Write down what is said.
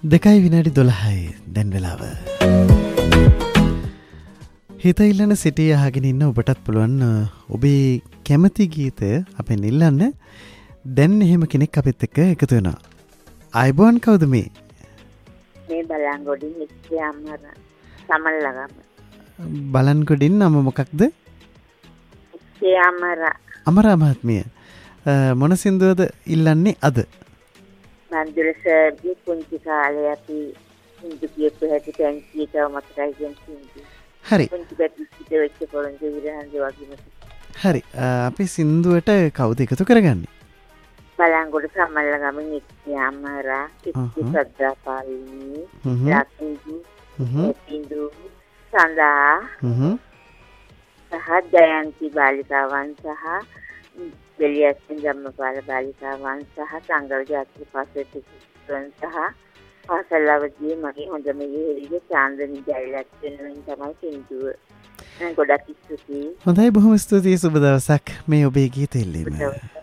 2:12 දැන් වෙලාව. හිත ඉල්ලන සිටිය අහගෙන ඉන්න ඔබටත් පුළුවන් ඔබේ කැමති ගීතය අපෙන් ඉල්ලන්න. දැන් එහෙම කෙනෙක් අපිත් එක්ක එකතු වෙනවා. ආයිබෝන් කවුද මේ? මේ බලන්ගොඩින් ඉස්සේ අමර සමල්ලගම. බලන්ගොඩින් නම මොකක්ද? ඉස්සේ අමර. අමරා මහත්මිය. මොන සින්දුවද ඉල්ලන්නේ අද? මන්දුර සර්ගේ පුංචි කාලේ අපි සින්දු කියපු හැටි ටැන්කියටව මතකයි කියන සින්දු. හරි. පුංචි බැට්රිස්ට වෙච්ච පොරොන්දු විරහන්ද වගේම. හරි. අපි සින්දුවට කවුද එකතු කරගන්නේ? බලන්ගොඩ සමල්ලගමින් ඉස්සේ අමර, ඉස්සේ සද්දාපාලිනී, ලක්ෂ්මී, පින්දු සඳා සහ ජයන්ති බාලිකාවන් සහ බෙලියස්සින් ධම්මපාල බාලිකාවන් සහ සංගව ජාතික පාසලේ සහ පාසලවදී මගේ හොඳම යෙහිගේ චාන්දනි ජයලත් වෙනුවෙන් තමයි සින්දුව. ගොඩක් ස්තුතියි. හොඳයි, බොහොම ස්තුතියි. සුබ දවසක්. මේ ඔබේ ගීත ඉල්ලීම.